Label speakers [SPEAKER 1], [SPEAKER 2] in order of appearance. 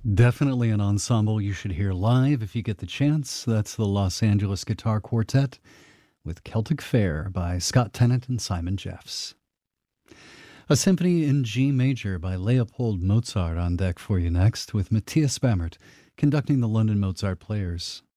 [SPEAKER 1] Definitely an ensemble you should hear live if you get the chance. That's the Los Angeles Guitar Quartet with Celtic Fair by Scott Tennant and Simon Jeffs. A symphony in G major by Leopold Mozart on deck for you next, with Matthias Bamert conducting the London Mozart Players.